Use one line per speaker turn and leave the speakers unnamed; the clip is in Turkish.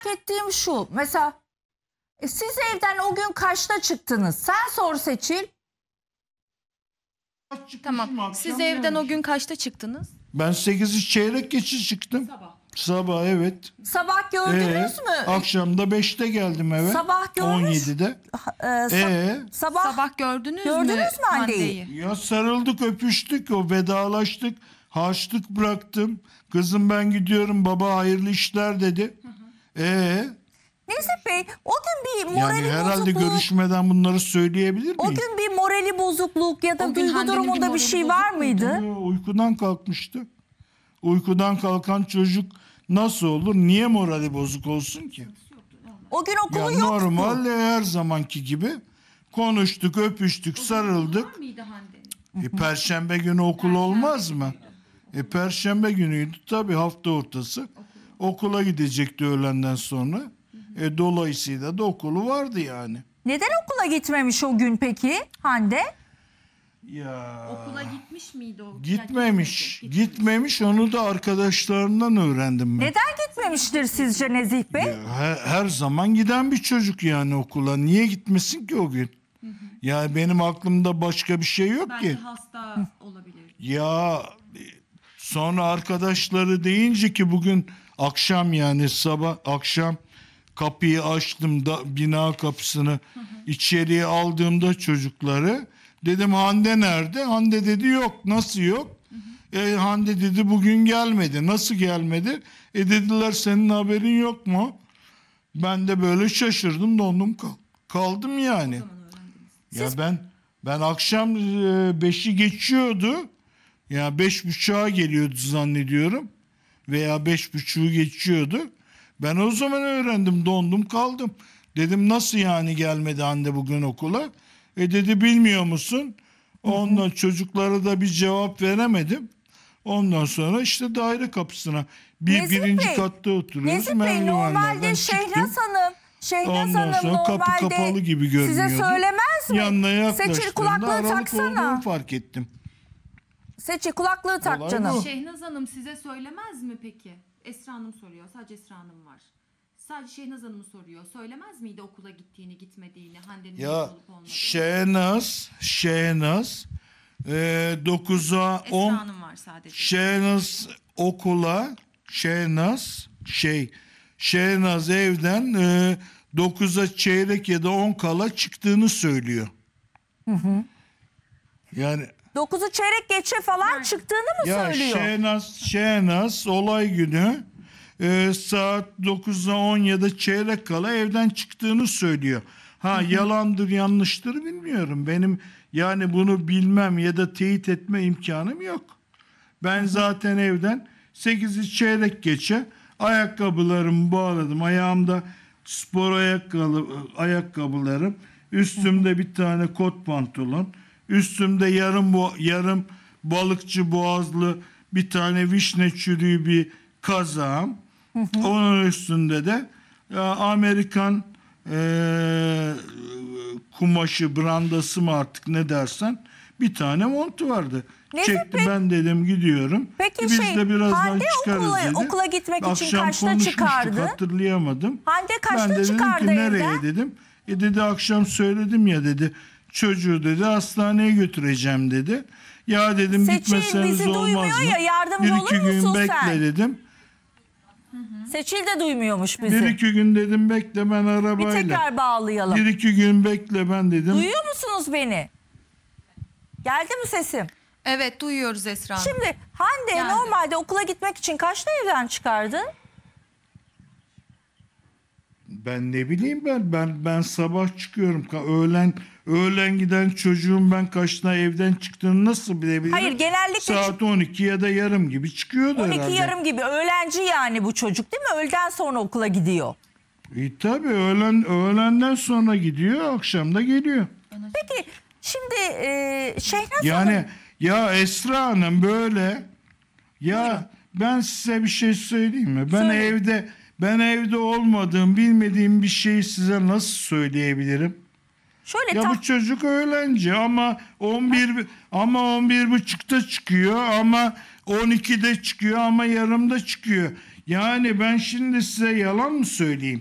ettiğim şu. Mesela siz evden o gün kaçta çıktınız? Sen sor Seçil.
Tamam. Siz evden o gün kaçta çıktınız?
Ben 8'i çeyrek geçe çıktım. Sabah evet.
Sabah gördünüz mü?
Akşam da 5'te geldim eve.
Sabah görmüş.
17'de.
Sabah
Gördünüz
gördünüz mü
Hande'yi?
Hande'yi?
Ya sarıldık, öpüştük, o vedalaştık. Harçlık bıraktım. Kızım ben gidiyorum, baba hayırlı işler dedi.
Nezih Bey o gün bir
Yani
morali
herhalde
bozukluk.
görüşmeden bunları söyleyebilir
O
miyim?
gün bir morali bozukluk ya da
O gün
duygu
Hande'nin bir
durumunda bir
morali
şey
bozuk
var mıydı?
Uykudan kalkmıştı. Uykudan kalkan çocuk nasıl olur? Niye morali bozuk olsun ki?
O gün okulu
Ya
yoktu.
normal her zamanki gibi konuştuk, öpüştük, sarıldık.
Mıydı Hande'nin?
Perşembe günü okul olmaz mı? Perşembe günüydü tabii, hafta ortası. Okula gidecekti öğlenden sonra. Dolayısıyla da okulu vardı yani.
Neden okula gitmemiş o gün peki Hande?
Ya
Okula gitmiş miydi o?
gitmemiş, onu da arkadaşlarından öğrendim ben.
Neden gitmemiştir sizce Nezih Bey?
Ya her zaman giden bir çocuk yani okula. Niye gitmesin ki o gün? Ya benim aklımda başka bir şey yok ki.
hasta olabilir.
Ya sonra arkadaşları deyince ki bugün akşam, yani sabah akşam kapıyı açtım da bina kapısını, içeriye aldığımda çocukları dedim Hande nerede? Hande dedi yok. Nasıl yok? Hande dedi bugün gelmedi. Nasıl gelmedi? Dediler senin haberin yok mu? Ben de böyle şaşırdım, dondum kaldım yani. Ya ben akşam 5'i geçiyordu. Ya 5.30'a geliyordu zannediyorum. Veya 5.30'u geçiyordu. Ben o zaman öğrendim, dondum kaldım. Dedim nasıl yani gelmedi Hande bugün okula? Dedi bilmiyor musun? Ondan çocuklara da bir cevap veremedim. Ondan sonra işte daire kapısına birinci
Bey,
katta oturuyoruz.
Nezih Bey
Merdivenlerden
normalde
çıktım.
Şehnaz
Ondan
Hanım
sonra kapı
normalde
kapalı gibi görünüyordu.
size söylemez mi?
Yanına
Seçil
yaklaştığımda
kulaklığı
aralık
taksana.
olduğunu fark ettim.
Seçil kulaklığı tak
Olay
canım.
bu.
Şehnaz Hanım size söylemez mi peki? Esra Hanım soruyor. Sadece Esra Hanım var. Sadece Şehnaz Hanım soruyor. Söylemez miydi okula gittiğini, gitmediğini, Hande'nin
Ya
olup olmadığını?
Şehnaz 9'a
Esra
10
Hanım var sadece.
Şehnaz okula Şehnaz evden 9'a çeyrek ya da 10 kala çıktığını söylüyor. Yani
9'u çeyrek geçe falan çıktığını mı
ya
söylüyor?
Şehnaz olay günü saat 9'a 10 ya da çeyrek kala evden çıktığını söylüyor. Yalandır yanlıştır bilmiyorum. Benim yani bunu bilmem ya da teyit etme imkanım yok. Ben zaten evden 8'i çeyrek geçe ayakkabılarımı bağladım. Ayağımda spor ayakkabılarım. Üstümde bir tane kot pantolon. Üstümde yarım balıkçı boğazlı bir tane vişne çürüğü bir kazağım. Onun üstünde de Amerikan kumaşı, brandası mı artık ne dersen bir tane montu vardı.
Nezih
Çekti,
Bey,
ben dedim gidiyorum.
Peki
Biz de birazdan
Hande
çıkarız dedi.
okula gitmek için
Akşam
kaçta
konuşmuştuk,
çıkardı?
hatırlayamadım.
Hande
Ben
kaçta
de dedim
çıkardı
ki nereye
evden?
dedim. Dedi akşam söyledim ya dedi. Çocuğu dedi hastaneye götüreceğim dedi. Ya dedim
Seçil,
gitmeseniz
bizi
olmaz
duymuyor
mı?
ya, yardımcı
Bir
olur
iki gün
musun
bekle
sen?
dedim.
Seçil de duymuyormuş
Bir
bizi.
iki gün dedim bekle ben
Bir
arabayla.
tekrar bağlayalım.
Bir iki gün bekle ben dedim.
Duyuyor musunuz beni? Geldi mi sesim?
Evet duyuyoruz Esra Hanım.
Şimdi Hande
Geldi.
normalde okula gitmek için kaçta evden çıkardı?
Ben ne bileyim ben sabah çıkıyorum. Öğlen giden çocuğun ben kaçta evden çıktığını nasıl bilebilirim?
Hayır, genellikle
saat 12 ya da yarım gibi çıkıyordu
12
herhalde.
yarım gibi öğlenci yani bu çocuk değil mi? Öğleden sonra okula gidiyor.
Tabii öğlenden sonra gidiyor, akşam da geliyor.
Peki şimdi Şehnaz
Yani
Hanım
ya Esra Hanım böyle ya ben size bir şey söyleyeyim mi? Ben evde olmadığım, bilmediğim bir şeyi size nasıl söyleyebilirim?
şöyle
Ya bu çocuk öğlenci ama 11 buçukta çıkıyor ama 12'de çıkıyor ama yarımda çıkıyor. Yani ben şimdi size yalan mı söyleyeyim?